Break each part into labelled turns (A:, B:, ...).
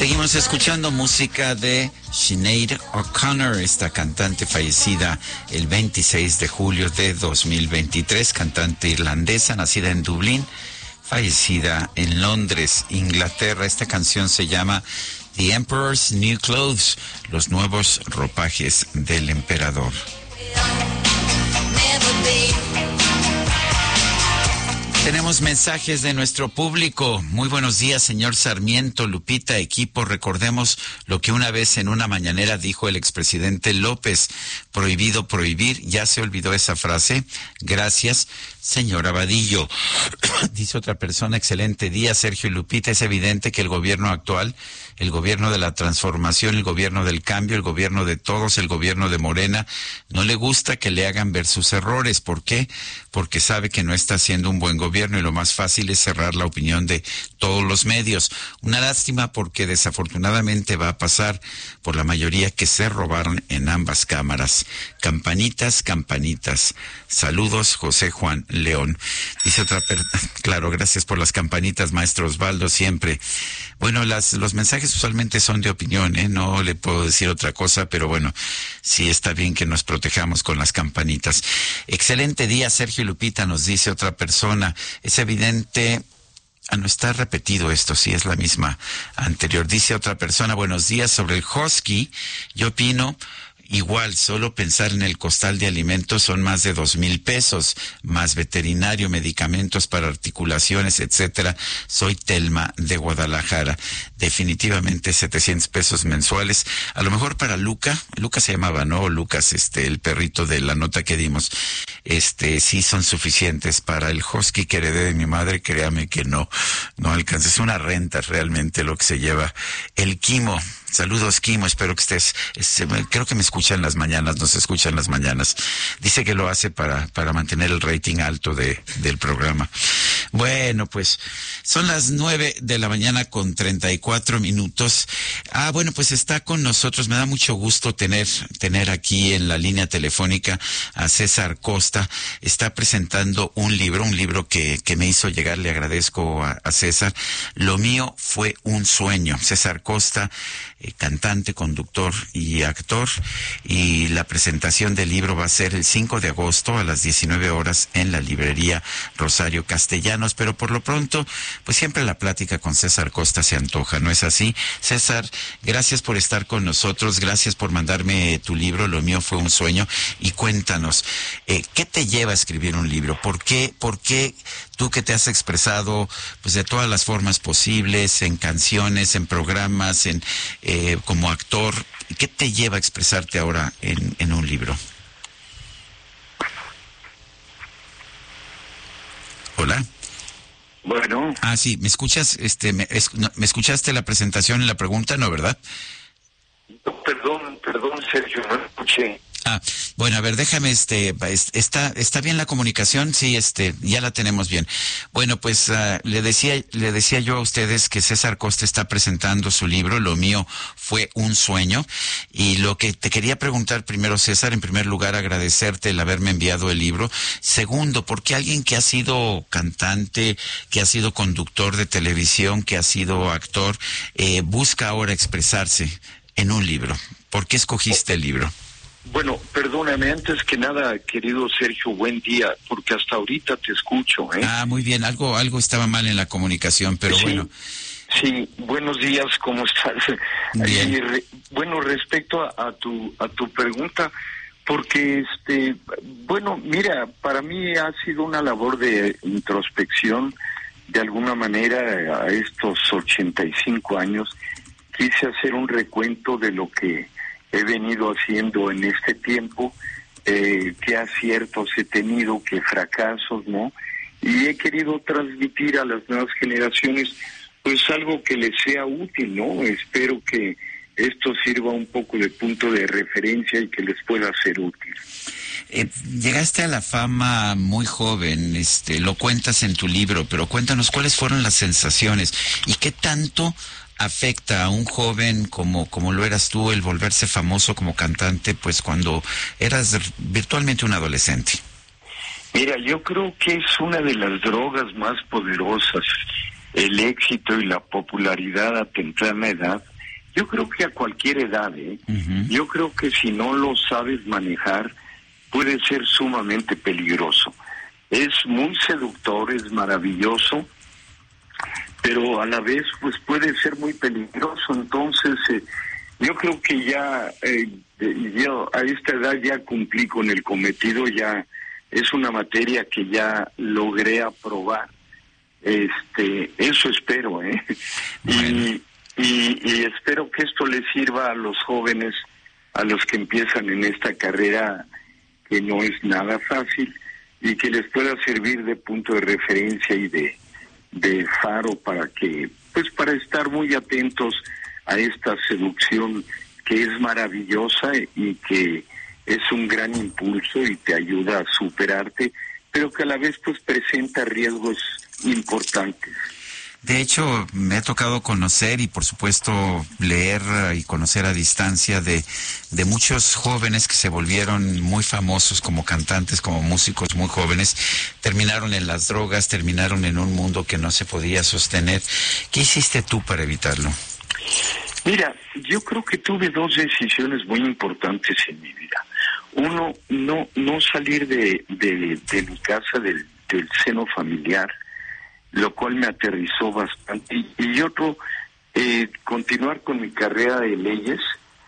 A: Seguimos escuchando música de Sinead O'Connor, esta cantante fallecida el 26 de julio de 2023, cantante irlandesa, nacida en Dublín, fallecida en Londres, Inglaterra. Esta canción se llama The Emperor's New Clothes, los nuevos ropajes del emperador. Tenemos mensajes de nuestro público. Muy buenos días, señor Sarmiento, Lupita, equipo. Recordemos lo que una vez en una mañanera dijo el expresidente López: prohibido prohibir. ¿Ya se olvidó esa frase? Gracias, señor Abadillo. Dice otra persona: excelente día, Sergio y Lupita. Es evidente que el gobierno actual, el gobierno de la transformación, el gobierno del cambio, el gobierno de todos, el gobierno de Morena, no le gusta que le hagan ver sus errores. ¿Por qué? Porque sabe que no está haciendo un buen gobierno y lo más fácil es cerrar la opinión de todos los medios. Una lástima, porque desafortunadamente va a pasar por la mayoría que se robaron en ambas cámaras. Campanitas, campanitas. Saludos, José Juan León. Dice otra claro, gracias por las campanitas, maestro Osvaldo, siempre. Bueno, los mensajes usualmente son de opinión, no le puedo decir otra cosa, pero bueno, sí está bien que nos protejamos con las campanitas. Excelente día, Sergio y Lupita, nos dice otra persona. Es evidente... no está repetido esto, sí es la misma anterior. Dice otra persona: buenos días, sobre el husky, yo opino igual, solo pensar en el costal de alimentos son más de 2,000 pesos, más veterinario, medicamentos para articulaciones, etcétera. Soy Telma de Guadalajara. Definitivamente 700 pesos mensuales. A lo mejor para Lucas se llamaba, ¿no? Lucas, el perrito de la nota que dimos. Sí son suficientes. Para el husky que heredé de mi madre, créame que no alcanza. Es una renta realmente lo que se lleva. El Quimo. Saludos, Quimo, espero que estés, creo que me escuchan las mañanas, nos escuchan las mañanas. Dice que lo hace para mantener el rating alto del programa. Bueno, pues son las 9:34 a.m. Bueno, pues está con nosotros, me da mucho gusto tener aquí en la línea telefónica a César Costa. Está presentando un libro que me hizo llegar, le agradezco a César. Lo mío fue un sueño. César Costa, cantante, conductor y actor, y la presentación del libro va a ser el 5 de agosto a las 19 horas en la librería Rosario Castellanos, pero por lo pronto, pues siempre la plática con César Costa se antoja, ¿no es así? César, gracias por estar con nosotros, gracias por mandarme tu libro, Lo mío fue un sueño, y cuéntanos, ¿qué te lleva a escribir un libro? ¿Por qué tú, que te has expresado pues de todas las formas posibles, en canciones, en programas, como actor, qué te lleva a expresarte ahora en un libro? Hola.
B: Bueno.
A: Sí, ¿me escuchas? ¿Me escuchaste la presentación y la pregunta, no, verdad?
B: Perdón, Sergio, no escuché.
A: Bueno, a ver, déjame, ¿está bien la comunicación? Sí, ya la tenemos bien. Bueno, pues le decía yo a ustedes que César Costa está presentando su libro, Lo mío fue un sueño, y lo que te quería preguntar primero, César, en primer lugar, agradecerte el haberme enviado el libro. Segundo, ¿por qué alguien que ha sido cantante, que ha sido conductor de televisión, que ha sido actor, busca ahora expresarse en un libro? ¿Por qué escogiste el libro?
B: Bueno, perdóname, antes que nada, querido Sergio, buen día, porque hasta ahorita te escucho,
A: muy bien, algo estaba mal en la comunicación, pero sí, bueno.
B: Sí, buenos días, ¿cómo estás?
A: Bien.
B: Bueno, respecto a tu pregunta, porque bueno, mira, para mí ha sido una labor de introspección, de alguna manera, a estos 85 años, quise hacer un recuento de lo que he venido haciendo en este tiempo, qué aciertos he tenido, qué fracasos, ¿no? Y he querido transmitir a las nuevas generaciones, pues algo que les sea útil, ¿no? Espero que esto sirva un poco de punto de referencia y que les pueda ser útil.
A: Llegaste a la fama muy joven, lo cuentas en tu libro, pero cuéntanos cuáles fueron las sensaciones y qué tanto afecta a un joven como lo eras tú el volverse famoso como cantante, pues cuando eras virtualmente un adolescente.
B: Mira, yo creo que es una de las drogas más poderosas, el éxito y la popularidad a temprana edad, Yo creo que a cualquier edad, yo creo que si no lo sabes manejar, puede ser sumamente peligroso. Es muy seductor, es maravilloso, pero a la vez pues puede ser muy peligroso. Entonces yo creo que ya yo a esta edad ya cumplí con el cometido, ya es una materia que ya logré aprobar. Eso espero,
A: Bueno.
B: y espero que esto les sirva a los jóvenes, a los que empiezan en esta carrera que no es nada fácil, y que les pueda servir de punto de referencia y de faro para que, pues para estar muy atentos a esta seducción que es maravillosa y que es un gran impulso y te ayuda a superarte, pero que a la vez pues presenta riesgos importantes.
A: De hecho, me ha tocado conocer y por supuesto leer y conocer a distancia de muchos jóvenes que se volvieron muy famosos como cantantes, como músicos muy jóvenes, terminaron en las drogas, terminaron en un mundo que no se podía sostener. ¿Qué hiciste tú para evitarlo?
B: Mira, yo creo que tuve dos decisiones muy importantes en mi vida. Uno, no salir de mi casa, del seno familiar, lo cual me aterrizó bastante, y otro, continuar con mi carrera de leyes,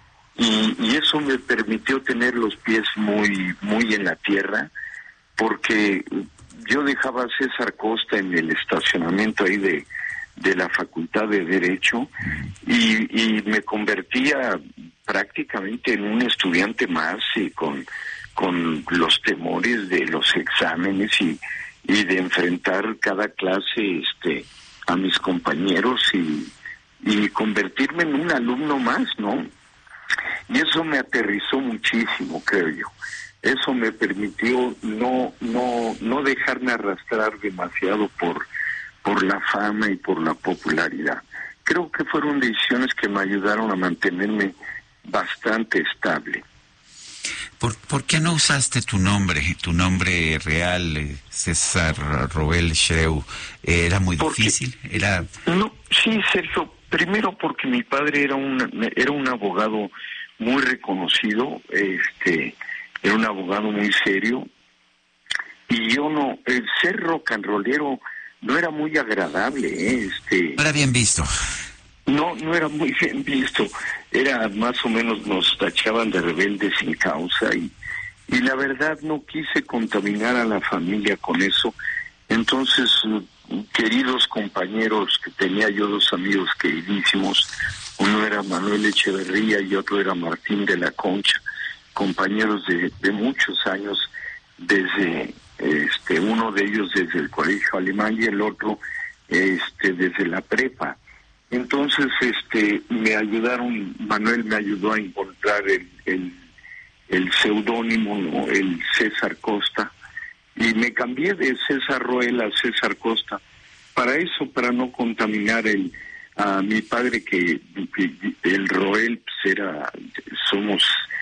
B: y eso me permitió tener los pies muy en la tierra, porque yo dejaba a César Costa en el estacionamiento ahí de la Facultad de Derecho, y me convertía prácticamente en un estudiante más, y con los temores de los exámenes y de enfrentar cada clase a mis compañeros y convertirme en un alumno más, ¿no? Y eso me aterrizó muchísimo, creo yo. Eso me permitió no dejarme arrastrar demasiado por la fama y por la popularidad. Creo que fueron decisiones que me ayudaron a mantenerme bastante estable.
A: ¿Por qué no usaste tu nombre real, César Roel Schreu? ¿Era muy difícil?
B: No, sí, Sergio. Primero porque mi padre era un abogado muy reconocido, era un abogado muy serio, y yo no, el ser rock and rollero no era muy agradable,
A: No era bien visto.
B: No era muy bien visto. Era más o menos, nos tachaban de rebeldes sin causa, y la verdad no quise contaminar a la familia con eso. Entonces, queridos compañeros, que tenía yo dos amigos queridísimos, uno era Manuel Echeverría y otro era Martín de la Concha, compañeros de muchos años, desde uno de ellos desde el colegio alemán y el otro desde la prepa. Entonces, me ayudaron, Manuel me ayudó a encontrar el seudónimo, ¿no? El César Costa, y me cambié de César Roel a César Costa, para eso, para no contaminar a mi padre, que el Roel pues somos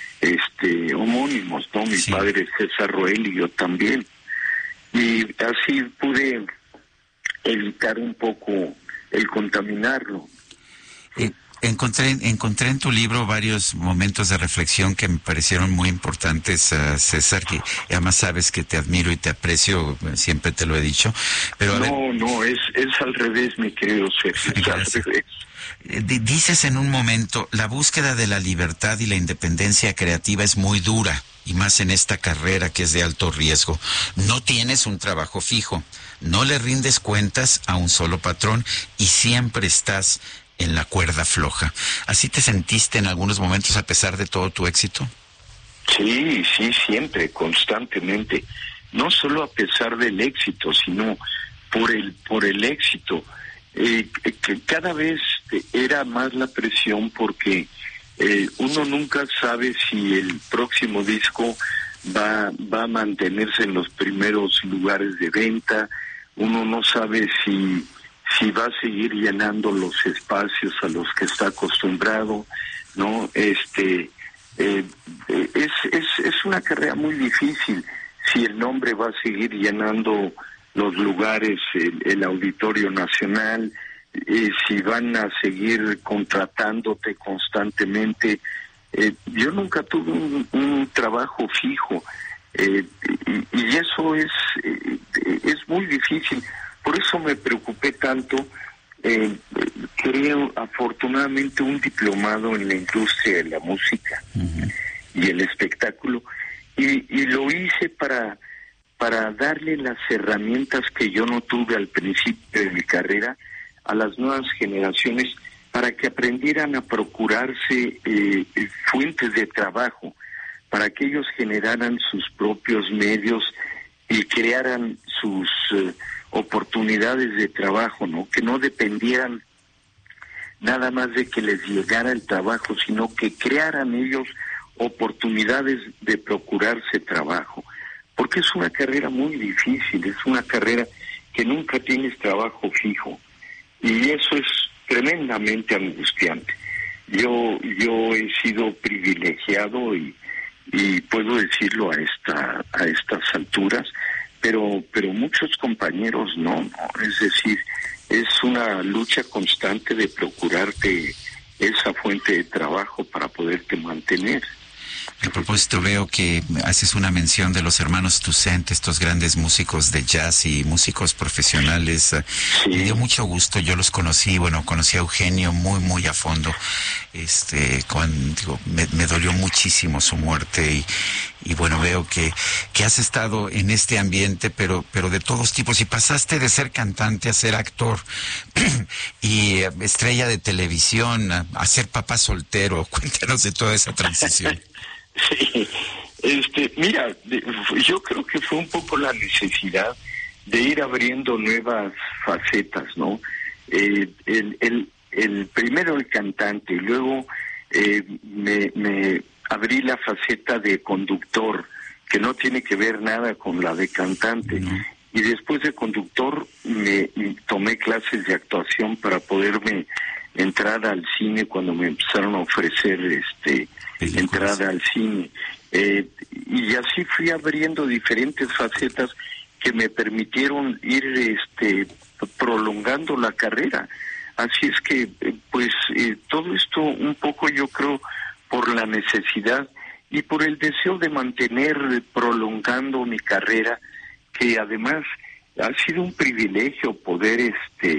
B: homónimos, ¿no? Mi
A: Sí.
B: padre es César Roel y yo también, y así pude evitar un poco el contaminarlo.
A: Encontré en tu libro varios momentos de reflexión que me parecieron muy importantes, César, que además sabes que te admiro y te aprecio, siempre te lo he dicho. Pero
B: No, es al revés, mi querido Sergio, es al revés.
A: Dices en un momento, la búsqueda de la libertad y la independencia creativa es muy dura, y más en esta carrera que es de alto riesgo. No tienes un trabajo fijo, no le rindes cuentas a un solo patrón y siempre estás en la cuerda floja. ¿Así te sentiste en algunos momentos a pesar de todo tu éxito?
B: Sí, siempre, constantemente. No solo a pesar del éxito, sino por el éxito. Que cada vez era más la presión, porque uno nunca sabe si el próximo disco va a mantenerse en los primeros lugares de venta. Uno no sabe si va a seguir llenando los espacios a los que está acostumbrado, ¿no? Es una carrera muy difícil, si el nombre va a seguir llenando los lugares, el Auditorio Nacional, si van a seguir contratándote constantemente. Yo nunca tuve un trabajo fijo, y eso es muy difícil. Por eso me preocupé tanto. Creo afortunadamente un diplomado en la industria de la música y el espectáculo, y lo hice para darle las herramientas que yo no tuve al principio de mi carrera a las nuevas generaciones, para que aprendieran a procurarse fuentes de trabajo, para que ellos generaran sus propios medios y crearan sus oportunidades de trabajo, ¿no? Que no dependieran nada más de que les llegara el trabajo, sino que crearan ellos oportunidades de procurarse trabajo. Porque es una carrera muy difícil, es una carrera que nunca tienes trabajo fijo, y eso es tremendamente angustiante. Yo he sido privilegiado y puedo decirlo a estas alturas, pero muchos compañeros no, es decir, es una lucha constante de procurarte esa fuente de trabajo para poderte mantener.
A: A propósito, veo que haces una mención de los hermanos Toussaint, estos grandes músicos de jazz y músicos profesionales.
B: Sí.
A: Me dio mucho gusto, yo los conocí, conocí a Eugenio muy a fondo. Me dolió muchísimo su muerte, y bueno, veo que has estado en este ambiente, pero de todos tipos, y pasaste de ser cantante a ser actor y estrella de televisión a ser papá soltero. Cuéntanos de toda esa transición.
B: Sí, mira, yo creo que fue un poco la necesidad de ir abriendo nuevas facetas, ¿no? Primero el cantante, y luego me abrí la faceta de conductor, que no tiene que ver nada con la de cantante. Y después de conductor me tomé clases de actuación para poderme entrar al cine cuando me empezaron a ofrecer entrada al cine, y así fui abriendo diferentes facetas que me permitieron ir prolongando la carrera. Así es que todo esto un poco, yo creo, por la necesidad y por el deseo de mantener prolongando mi carrera, que además ha sido un privilegio poder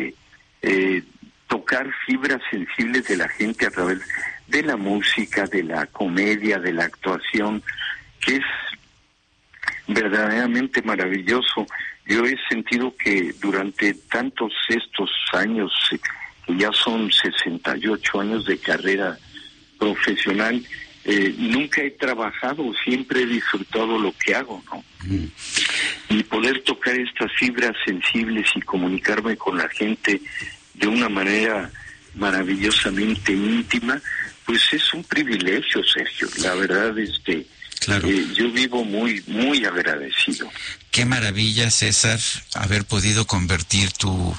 B: tocar fibras sensibles de la gente a través de la música, de la comedia, de la actuación, que es verdaderamente maravilloso. Yo he sentido que durante tantos estos años, que ya son 68 años de carrera profesional, nunca he trabajado, siempre he disfrutado lo que hago, ¿no? Y poder tocar estas fibras sensibles y comunicarme con la gente de una manera maravillosamente íntima, pues es un privilegio, Sergio. La verdad es que claro, yo vivo muy agradecido.
A: Qué maravilla, César, haber podido convertir tu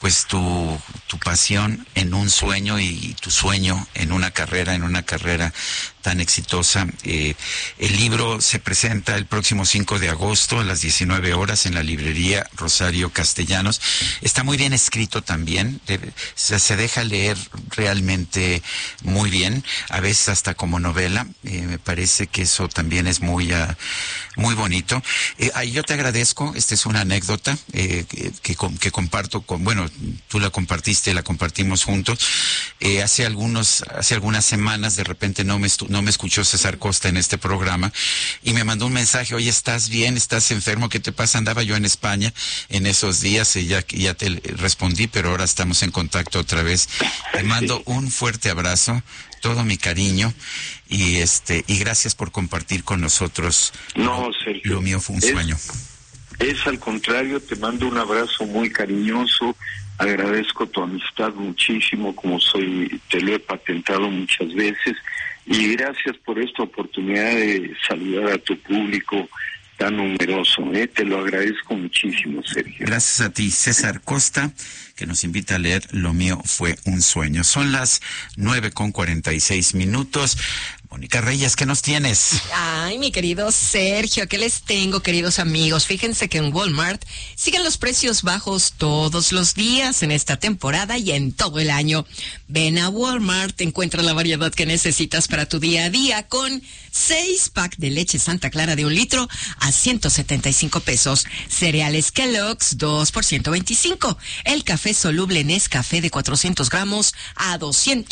A: pasión en un sueño, y tu sueño en una carrera tan exitosa. El libro se presenta el próximo 5 de agosto a las 19 horas en la librería Rosario Castellanos. Está muy bien escrito también, se deja leer realmente muy bien, a veces hasta como novela. Me parece que eso también es muy bonito. Yo te agradezco, esta es una anécdota que comparto tú la compartiste, la compartimos juntos. Hace algunas semanas, de repente no me escuchó César Costa en este programa, y me mandó un mensaje: oye, ¿estás bien? ¿Estás enfermo? ¿Qué te pasa? Andaba yo en España en esos días, y ya te respondí, pero ahora estamos en contacto otra vez. Te mando un fuerte abrazo, todo mi cariño, y gracias por compartir con nosotros.
B: No, Sergio,
A: lo mío fue un sueño.
B: Es al contrario, te mando un abrazo muy cariñoso, agradezco tu amistad muchísimo, te lo he patentado muchas veces, y gracias por esta oportunidad de saludar a tu público tan numeroso, te lo agradezco muchísimo, Sergio.
A: Gracias a ti, César Costa, que nos invita a leer Lo mío fue un sueño. Son las 9:46. Mónica Reyes, ¿qué nos tienes?
C: Ay, mi querido Sergio, ¿qué les tengo, queridos amigos? Fíjense que en Walmart siguen los precios bajos todos los días en esta temporada y en todo el año. Ven a Walmart, encuentra la variedad que necesitas para tu día a día con 6 pack de leche Santa Clara de 1 litro a 175 pesos. Cereales Kellogg's 2 por 125. El café soluble Nescafé de 400 gramos a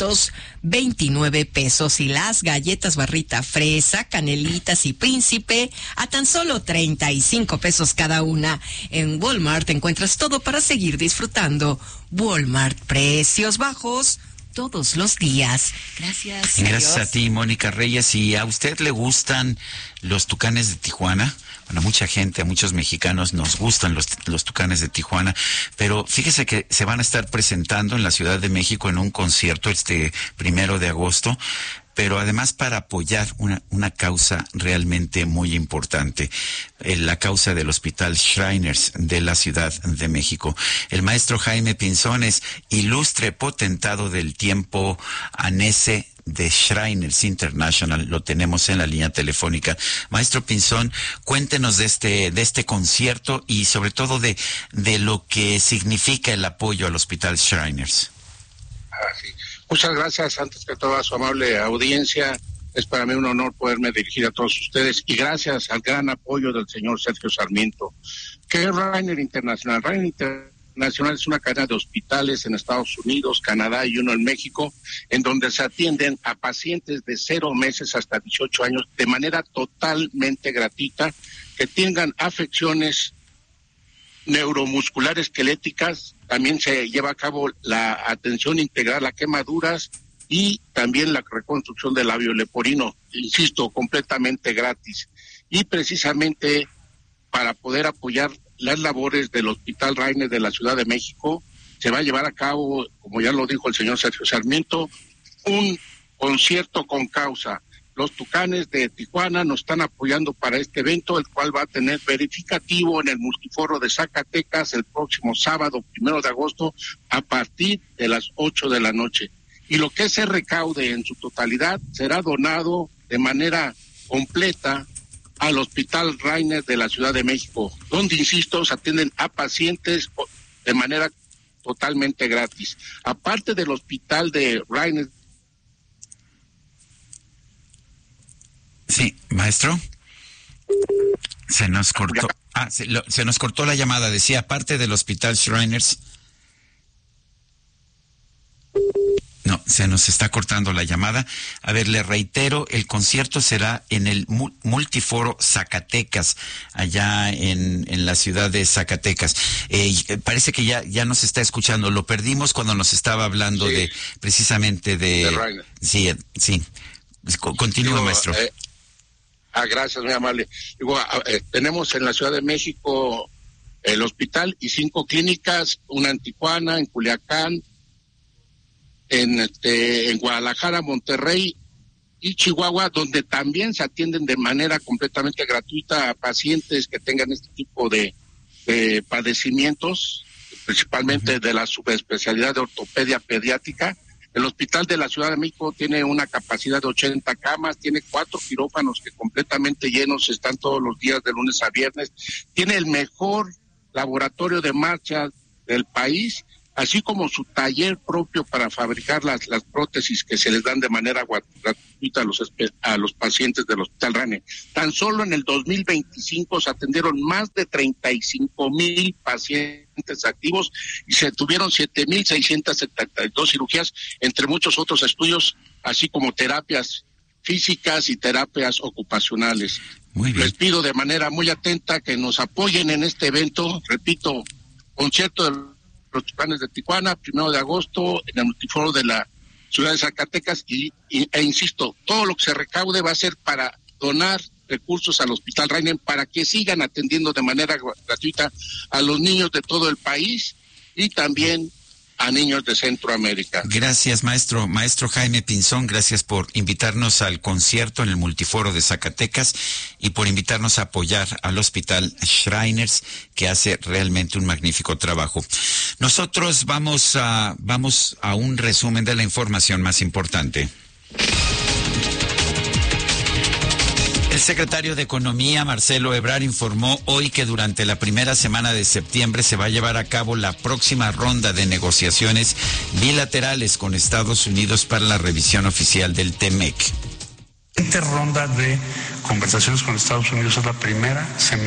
C: 229 pesos. Y las galletas barrita fresa, canelitas y príncipe a tan solo 35 pesos cada una. En Walmart encuentras todo para seguir disfrutando. Walmart, precios bajos todos los días. Gracias.
A: Gracias a ti, Mónica Reyes. ¿Y a usted le gustan los Tucanes de Tijuana? Bueno, mucha gente, a muchos mexicanos nos gustan los Tucanes de Tijuana, pero fíjese que se van a estar presentando en la Ciudad de México en un concierto 1 de agosto, pero además para apoyar una causa realmente muy importante, la causa del Hospital Shriners de la Ciudad de México. El maestro Jaime Pinzón es ilustre potentado del tiempo ANESE de Shriners International. Lo tenemos en la línea telefónica. Maestro Pinzón, cuéntenos de este concierto y sobre todo de lo que significa el apoyo al Hospital Shriners.
D: Sí. Muchas gracias, antes que todo, a su amable audiencia. Es para mí un honor poderme dirigir a todos ustedes y gracias al gran apoyo del señor Sergio Sarmiento. ¿Qué es Shriners International? Shriners International es una cadena de hospitales en Estados Unidos, Canadá y uno en México, en donde se atienden a pacientes de 0 meses hasta 18 años de manera totalmente gratuita, que tengan afecciones neuromusculares esqueléticas. También se lleva a cabo la atención integral a quemaduras y también la reconstrucción del labio leporino, insisto, completamente gratis. Y precisamente para poder apoyar las labores del Hospital Shriners de la Ciudad de México, se va a llevar a cabo, como ya lo dijo el señor Sergio Sarmiento, un concierto con causa. Los Tucanes de Tijuana nos están apoyando para este evento, el cual va a tener verificativo en el Multiforo de Zacatecas el próximo sábado 1 de agosto a partir de las 8 de la noche. Y lo que se recaude en su totalidad será donado de manera completa al Hospital Shriners de la Ciudad de México, donde, insisto, se atienden a pacientes de manera totalmente gratis. Aparte del Hospital de Shriners.
A: Sí, maestro. Se nos cortó. Se nos cortó la llamada. Decía, aparte del Hospital Shriners. No, se nos está cortando la llamada. A ver, le reitero, el concierto será en el Multiforo Zacatecas, allá en la ciudad de Zacatecas. Parece que ya nos está escuchando. Lo perdimos cuando nos estaba hablando de precisamente de Shriners. Sí. Continúa, maestro.
D: Gracias, muy amable. Tenemos en la Ciudad de México el hospital y 5 clínicas, una en Tijuana, en Culiacán, en Guadalajara, Monterrey y Chihuahua, donde también se atienden de manera completamente gratuita a pacientes que tengan este tipo de padecimientos, principalmente de la subespecialidad de ortopedia pediátrica. El Hospital de la Ciudad de México tiene una capacidad de 80 camas, tiene 4 quirófanos que completamente llenos están todos los días de lunes a viernes, tiene el mejor laboratorio de marcha del país, así como su taller propio para fabricar las prótesis que se les dan de manera gratuita a los pacientes del Hospital Shriners. Tan solo en el 2025 se atendieron más de 35,000 pacientes activos y se tuvieron 7,672 cirugías, entre muchos otros estudios, así como terapias físicas y terapias ocupacionales.
A: Muy bien.
D: Les pido de manera muy atenta que nos apoyen en este evento, repito, concierto de los Tucanes de Tijuana, 1 de agosto, en el Multiforo de la Ciudad de Zacatecas, e insisto, todo lo que se recaude va a ser para donar recursos al Hospital Shriners para que sigan atendiendo de manera gratuita a los niños de todo el país y también a niños de Centroamérica.
A: Gracias, maestro. Maestro Jaime Pinzón, gracias por invitarnos al concierto en el Multiforo de Zacatecas y por invitarnos a apoyar al Hospital Shriners, que hace realmente un magnífico trabajo. Nosotros vamos a un resumen de la información más importante. secretario de Economía, Marcelo Ebrard, informó hoy que durante la primera semana de septiembre se va a llevar a cabo la próxima ronda de negociaciones bilaterales con Estados Unidos para la revisión oficial del TEMEC.
E: Esta ronda de conversaciones con Estados Unidos es la primera semana